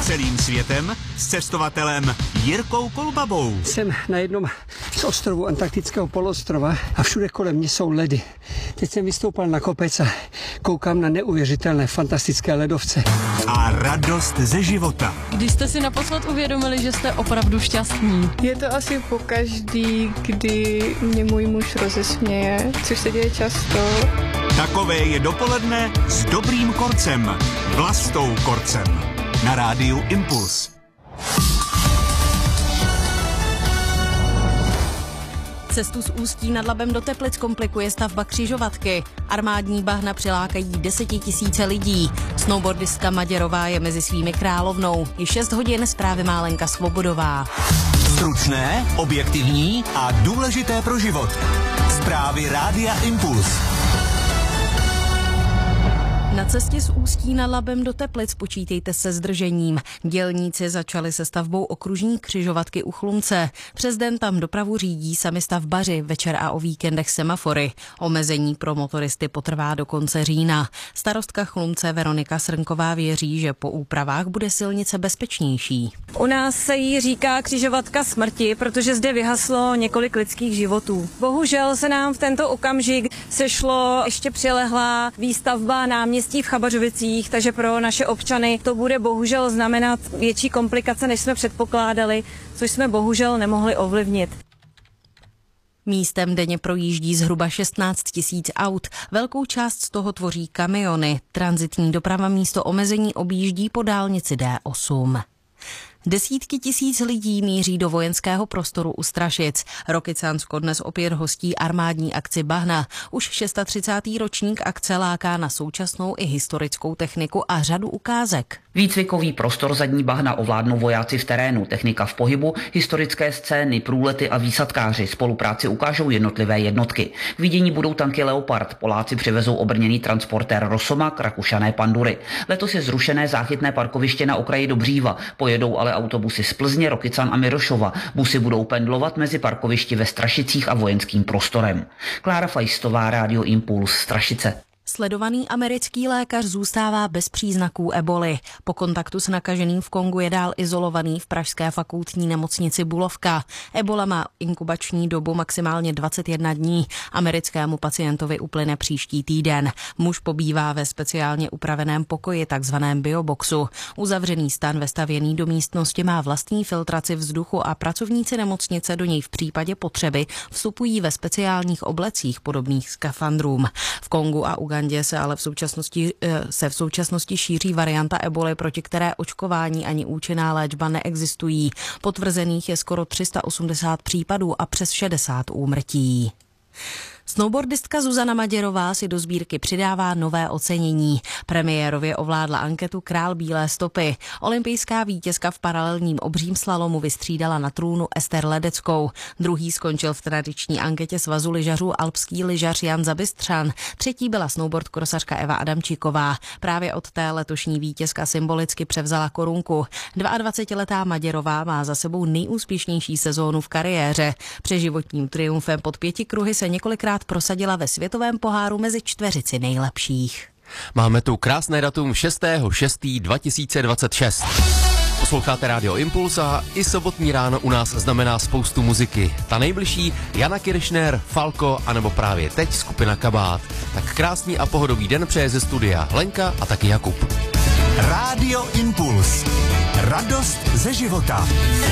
Celým světem s cestovatelem Jirkou Kolbabou. Jsem na jednom z ostrovů antarktického poloostrova a všude kolem mě jsou ledy. Teď jsem vystoupal na kopec a koukám na neuvěřitelné, fantastické ledovce. A radost ze života. Když jste si naposled uvědomili, že jste opravdu šťastní? Je to asi pokaždý, kdy mě můj muž rozesměje, což se děje často. Takové je dopoledne s Dobrým Korcem, Vlastou Korcem. Na rádiu Impuls. Cestu z Ústí nad Labem do Teplic komplikuje stavba křižovatky. Armádní bahna přilákají 10 000 lidí. Snowboardistka Maděrová je mezi svými královnou. Je 6 hodin, zprávy má Lenka Svobodová. Stručné, objektivní a důležité pro život. Zprávy rádia Impuls. Na cestě z Ústí nad Labem do Teplic počítejte se zdržením. Dělníci začali se stavbou okružní křižovatky u Chlumce. Přes den tam dopravu řídí sami stavbaři, večer a o víkendech semafory. Omezení pro motoristy potrvá do konce října. Starostka Chlumce Veronika Srnková věří, že po úpravách bude silnice bezpečnější. U nás se jí říká křižovatka smrti, protože zde vyhaslo několik lidských životů. Bohužel se nám v tento okamžik sešlo ještě přilehlá výstavba náměstí v Chabařovicích, takže pro naše občany to bude bohužel znamenat větší komplikace, než jsme předpokládali, což jsme bohužel nemohli ovlivnit. Místem denně projíždí zhruba 16 000 aut. Velkou část z toho tvoří kamiony. Tranzitní doprava místo omezení objíždí po dálnici D8. Desítky tisíc lidí míří do vojenského prostoru u Strašic. Rokycansko dnes opět hostí armádní akci Bahna. Už 36. ročník akce láká na současnou i historickou techniku a řadu ukázek. Výcvikový prostor zadní Bahna ovládnou vojáci v terénu, technika v pohybu, historické scény, průlety a výsadkáři. Spolupráci ukážou jednotlivé jednotky. K vidění budou tanky Leopard, Poláci přivezou obrněný transportér Rosomak, Rakušané Pandury. Letos je zrušené záchytné parkoviště na okraji Dobříva, pojedou ale autobusy z Plzně, Rokycan a Mirošova. Busy budou pendlovat mezi parkovišti ve Strašicích a vojenským prostorem. Klára Fajstová, Rádio Impuls, Strašice. Sledovaný americký lékař zůstává bez příznaků eboli. Po kontaktu s nakaženým v Kongu je dál izolovaný v pražské fakultní nemocnici Bulovka. Ebola má inkubační dobu maximálně 21 dní. Americkému pacientovi uplyne příští týden. Muž pobývá ve speciálně upraveném pokoji, takzvaném bioboxu. Uzavřený stan vestavěný do místnosti má vlastní filtraci vzduchu a pracovníci nemocnice do něj v případě potřeby vstupují ve speciálních oblecích podobných skafandrům. V Kongu a Ugandě se v současnosti šíří varianta eboly, proti které očkování ani účinná léčba neexistují. Potvrzených je skoro 380 případů a přes 60 úmrtí. Snowboardistka Zuzana Maděrová si do sbírky přidává nové ocenění. Premiérově ovládla anketu Král bílé stopy. Olympijská vítězka v paralelním obřím slalomu vystřídala na trůnu Ester Ledeckou. Druhý skončil v tradiční anketě Svazu lyžařů alpský lyžař Jan Zabystřan. Třetí byla snowboard krosařka Eva Adamčíková. Právě od té letošní vítězka symbolicky převzala korunku. 22letá Maděrová má za sebou nejúspěšnější sezónu v kariéře. Přeživotním triumfem pod 5 kruhy se několikrát prosadila ve světovém poháru mezi čtveřici nejlepších. Máme tu krásné datum 6.6.2026. Posloucháte Rádio Impuls a i sobotní ráno u nás znamená spoustu muziky. Ta nejbližší Jana Kiršner, Falko anebo právě teď skupina Kabát. Tak krásný a pohodový den přeje ze studia Lenka a taky Jakub. Rádio Impuls. Radost ze života.